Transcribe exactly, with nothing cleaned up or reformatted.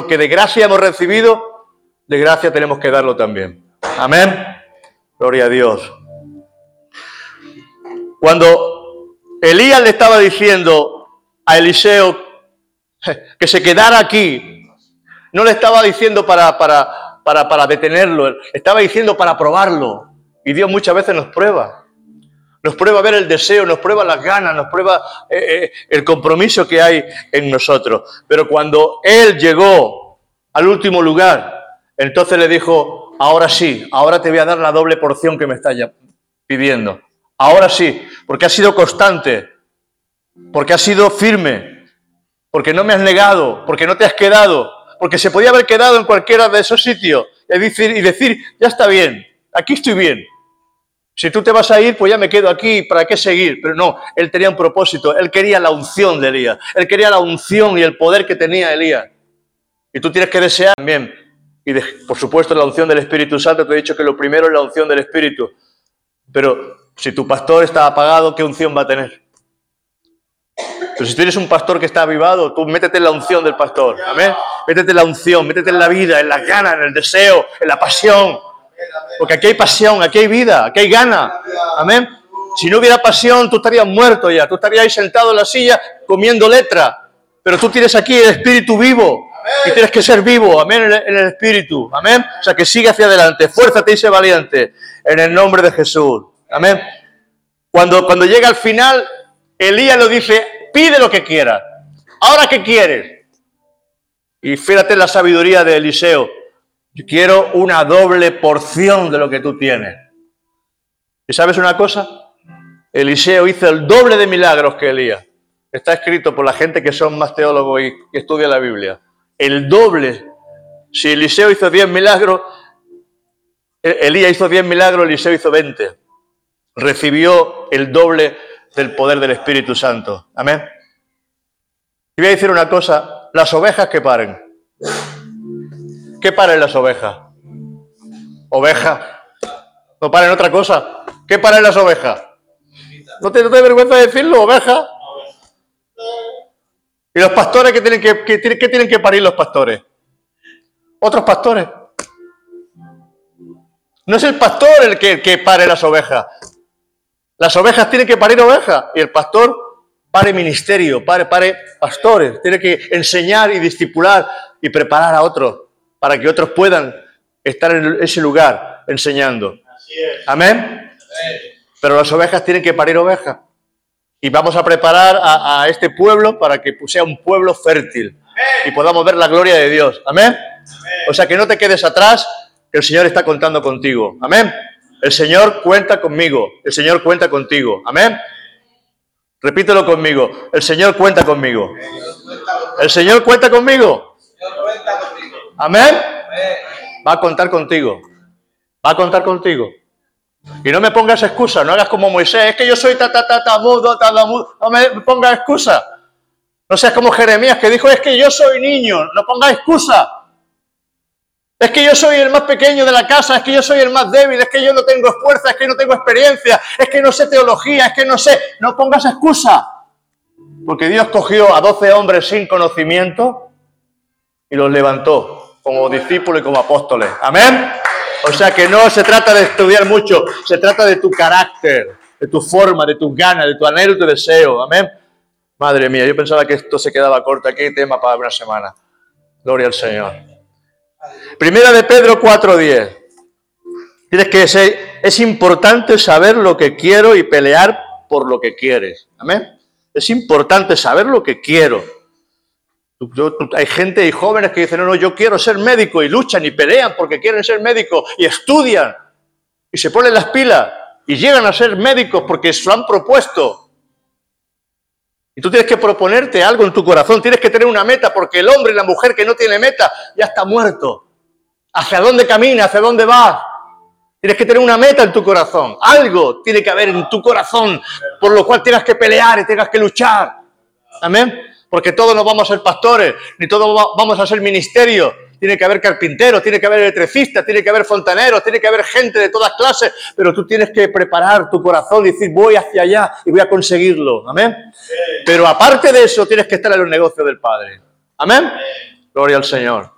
lo que de gracia hemos recibido, de gracia tenemos que darlo también. Amén. Gloria a Dios. Cuando Elías le estaba diciendo a Eliseo que se quedara aquí, no le estaba diciendo para, para, para, para detenerlo, le estaba diciendo para probarlo. Y Dios muchas veces nos prueba. Nos prueba ver el deseo, nos prueba las ganas, nos prueba eh, eh, el compromiso que hay en nosotros. Pero cuando él llegó al último lugar, entonces le dijo, ahora sí, ahora te voy a dar la doble porción que me estás pidiendo. Ahora sí, porque has sido constante, porque has sido firme, porque no me has negado, porque no te has quedado, porque se podía haber quedado en cualquiera de esos sitios y decir, y decir ya está bien, aquí estoy bien. Si tú te vas a ir, pues ya me quedo aquí, ¿para qué seguir? Pero no, él tenía un propósito, él quería la unción de Elías, él quería la unción y el poder que tenía Elías. Y tú tienes que desear también, y de, por supuesto la unción del Espíritu Santo, te he dicho que lo primero es la unción del Espíritu, pero si tu pastor está apagado, ¿qué unción va a tener? Pero si tú eres un pastor que está avivado, tú métete en la unción del pastor, amén. Métete en la unción, métete en la vida, en las ganas, en el deseo, en la pasión. Porque aquí hay pasión, aquí hay vida, aquí hay gana, amén. Si no hubiera pasión, tú estarías muerto ya, tú estarías ahí sentado en la silla comiendo letra. Pero tú tienes aquí el espíritu vivo y tienes que ser vivo, amén, en el, en el espíritu, amén. O sea, que sigue hacia adelante, fuérzate y sé valiente, en el nombre de Jesús, amén. Cuando, cuando llega al final, Elías lo dice, pide lo que quieras. ¿Ahora qué quieres? Y fíjate en la sabiduría de Eliseo. Yo quiero una doble porción de lo que tú tienes. ¿Y sabes una cosa? Eliseo hizo el doble de milagros que Elías. Está escrito por la gente que son más teólogos y que estudian la Biblia. El doble. Si Eliseo hizo diez milagros, Elías hizo diez milagros, Eliseo hizo veinte. Recibió el doble del poder del Espíritu Santo. Amén. Y voy a decir una cosa, las ovejas que paren. ¿Qué paren las ovejas? Ovejas. No paren otra cosa. ¿Qué paren las ovejas? ¿No te, no te vergüenza de decirlo, ovejas? ¿Y los pastores qué tienen que, qué, qué tienen que parir los pastores? Otros pastores. No es el pastor el que, el que pare las ovejas. Las ovejas tienen que parir ovejas y el pastor pare ministerio, pare, pare pastores. Tiene que enseñar y discipular y preparar a otros para que otros puedan estar en ese lugar enseñando. Amén. Pero las ovejas tienen que parir ovejas. Y vamos a preparar a, a este pueblo para que sea un pueblo fértil y podamos ver la gloria de Dios. Amén. O sea, que no te quedes atrás, que el Señor está contando contigo. Amén. El Señor cuenta conmigo. El Señor cuenta contigo. Amén. Repítelo conmigo. El Señor cuenta conmigo. El Señor cuenta conmigo. Amén. Va a contar contigo. Va a contar contigo. Y no me pongas excusa. No hagas como Moisés. Es que yo soy ta ta ta ta mudo, ta ta mudo. No me pongas excusa. No seas como Jeremías que dijo, es que yo soy niño. No pongas excusa. Es que yo soy el más pequeño de la casa, es que yo soy el más débil, es que yo no tengo fuerza, es que no tengo experiencia, es que no sé teología, es que no sé. No pongas excusa. Porque Dios cogió a doce hombres sin conocimiento y los levantó como discípulos y como apóstoles. Amén. O sea que no se trata de estudiar mucho, se trata de tu carácter, de tu forma, de tus ganas, de tu anhelo y tu deseo. Amén. Madre mía, yo pensaba que esto se quedaba corto. Aquí hay tema para una semana. Gloria al Señor. Primera de Pedro cuatro diez. Tienes que ser, es importante saber lo que quiero y pelear por lo que quieres. Amén. Es importante saber lo que quiero. Yo, hay gente y jóvenes que dicen, no, no, yo quiero ser médico y luchan y pelean porque quieren ser médicos y estudian y se ponen las pilas y llegan a ser médicos porque se lo han propuesto. Y tú tienes que proponerte algo en tu corazón, tienes que tener una meta, porque el hombre y la mujer que no tiene meta ya está muerto. ¿Hacia dónde camina? ¿Hacia dónde va? Tienes que tener una meta en tu corazón. Algo tiene que haber en tu corazón por lo cual tengas que pelear y tengas que luchar. Amén. Porque todos no vamos a ser pastores, ni todos vamos a ser ministerios. Tiene que haber carpinteros, tiene que haber electricistas, tiene que haber fontaneros, tiene que haber gente de todas clases, pero tú tienes que preparar tu corazón y decir, voy hacia allá y voy a conseguirlo. Amén. Pero aparte de eso, tienes que estar en los negocios del Padre. Amén. Gloria al Señor.